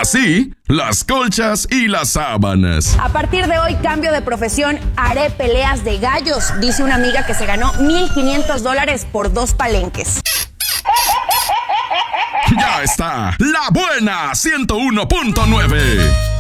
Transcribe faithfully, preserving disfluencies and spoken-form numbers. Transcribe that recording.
Así, las colchas y las sábanas. A partir de hoy, cambio de profesión, haré peleas de gallos, dice una amiga que se ganó mil quinientos dólares por dos palenques. Ya está, La Buena ciento uno punto nueve.